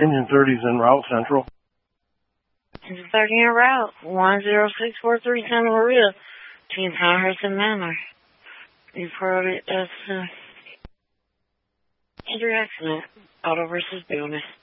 Engine 30's en route, Central. Engine 30 en route, 10643 Santa Maria, Team Pinehurst and Manor. Reported as injury accident, auto versus Business.